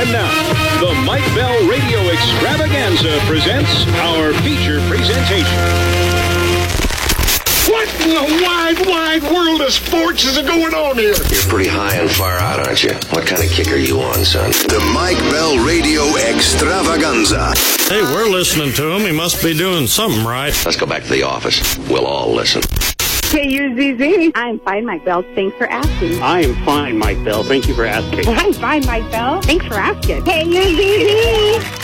And now, the Mike Bell Radio Extravaganza presents our feature presentation. What in the wide, wide world of sports is going on here? You're pretty high and far out, aren't you? What kind of kick are you on, son? The Mike Bell Radio Extravaganza. Hey, we're listening to him. He must be doing something right. Let's go back to the office. We'll all listen. KUZZ. I'm fine, Mike Bell. Thanks for asking. I am fine, Mike Bell. Thank you for asking. I'm fine, Mike Bell. Thanks for asking. KUZZ.